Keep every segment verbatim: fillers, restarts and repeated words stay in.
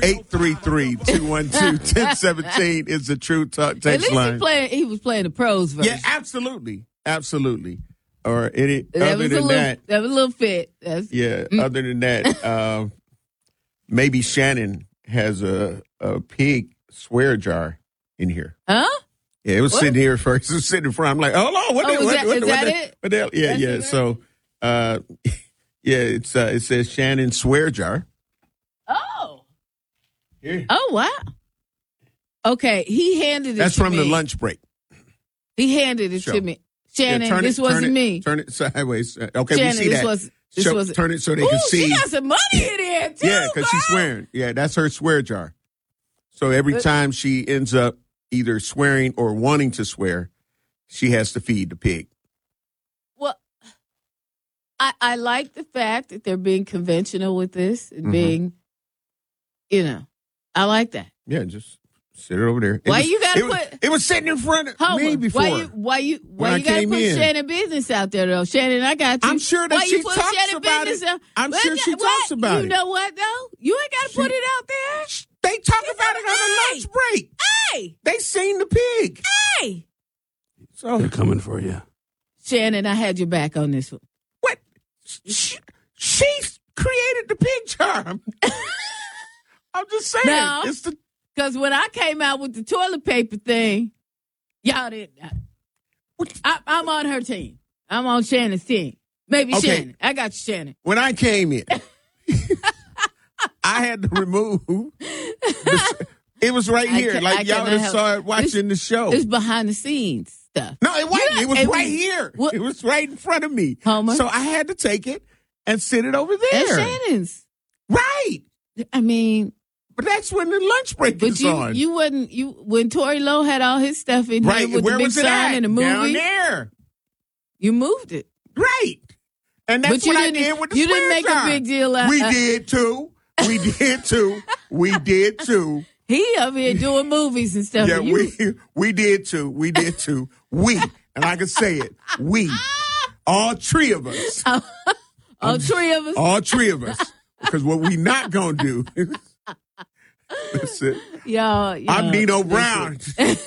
eight three three, two one two, one zero one seven is the True Talk text At least line. He, playing, he was playing the pros version. Yeah, absolutely. Absolutely. Or any, that other was than a little, that. That was a little fit. That's, Yeah, mm. other than that, uh, maybe Shannon has a, a pig swear jar in here. Huh? Yeah, it was What? sitting here first. It was sitting in front. I'm like, hold on. What Oh, the, is what, that- what, is what, that the, it? what the hell? Yeah, That's yeah. it? So, uh, yeah, it's uh, it says Shannon swear jar. Oh. Here. Oh, wow. Okay, he handed it That's to from me. the lunch break. He handed it Show. to me. Shannon, Yeah, turn this it, wasn't turn it, me. Turn it sideways. Okay, Shannon, we see this that. was this Show, was turn it so they Ooh, can see. She got some money in there too. Yeah, because she's girl. swearing. Yeah, that's her swear jar. So every time she ends up either swearing or wanting to swear, she has to feed the pig. Well, I I like the fact that they're being conventional with this and Mhm. being, you know, I like that. Yeah, just sit it over there. It Why was, you gotta it was, put- It was sitting in front of Homer, me before. why you why you why When I you gotta came put in. Shannon business out there though? Shannon, I got you. I'm sure that why she you put talks Shannon about business it. out? I'm Well, sure she what? talks about you it. You know what though? You ain't gotta She- put it out there. They talk It's about it on the hey. lunch break. Hey, They seen the pig. hey, So They're coming for you. Shannon, I had your back on this one. what? She, she created the pig charm. I'm just saying. No. It's the Because when I came out with the toilet paper thing, y'all didn't. I, I'm on her team. I'm on Shannon's team. Maybe Okay. Shannon. I got you, Shannon. when I came in, I had to remove. The, it was right I here, ca- I like y'all cannot just help- saw it watching the show. It's behind the scenes stuff. No, it wasn't. Yeah, It was it right was- here. What- It was right in front of me. Homer. So I had to take it and sit it over That's there. Shannon's. Right. I mean, But that's when the lunch break but is you on. you wasn't you when Tori Lowe had all his stuff in right. here with Where the big was it sign at? in the movie. Down there. You moved it. Right. And that's But you what I didn't- did with the you didn't square make a jar. big deal out- We uh, did too. We did too. We did too. He up here doing movies and stuff. Yeah, and you, we we did too. We did too. We, and I can say it. We, all three of us, all three of us. all three of us. Because what we not gonna do. Listen, Y'all, y'all, I'm Nino listen. Brown.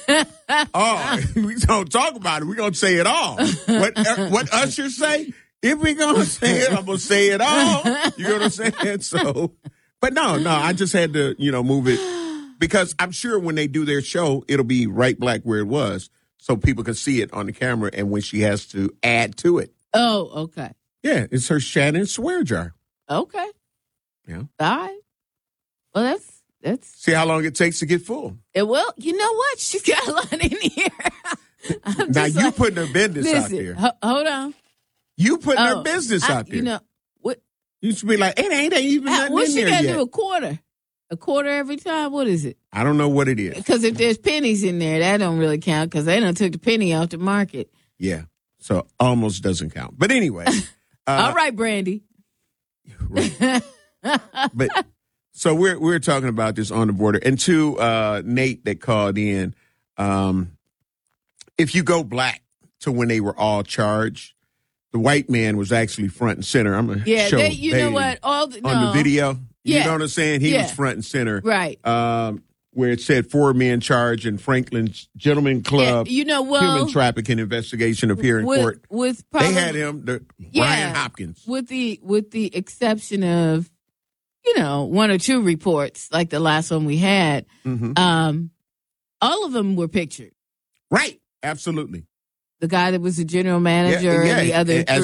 Oh, we don't talk about it. We gonna say it all. What uh, what Usher say? If we gonna say it, I'm gonna say it all. You know what I'm saying? So, but no, no, I just had to, you know, move it because I'm sure when they do their show, it'll be right black where it was, so people can see it on the camera. And when she has to add to it, Oh, okay. yeah, it's her Shannon swear jar. Okay. Yeah. All right. Well, that's that's See how long it takes to get full. it. Well, you know what? She's got a lot in here. I'm Now just you like, putting her business out listen, there. ho- hold on. You putting Oh, her business I- out there. You know what? You should be like, it ain't even How, nothing what in she there got to yet. do? A quarter, a quarter every time. What is it? I don't know what it is. Because if there's pennies in there, that don't really count because they done took the penny off the market. Yeah. So almost doesn't count. But anyway. Uh, All right, Brandy. right. But so we're we're talking about this on the border. And to uh, Nate that called in, um, if you go black to when they were all charged, the white man was actually front and center. I'm gonna Yeah, show they, you know Bailey what? All the, on no. the video. You Yeah. know what I'm saying? He Yeah. was front and center. Right. Um, where it said four men charged in Franklin's Gentleman Club Yeah, you know, well, human trafficking investigation appear in with, court. with probably, They had him, the Yeah. Brian Hopkins. with the with the exception of, you know, one or two reports like the last one we had. Mhm. Um, all of them were pictured. Right. Absolutely. The guy that was the general manager Yeah, yeah, and the other as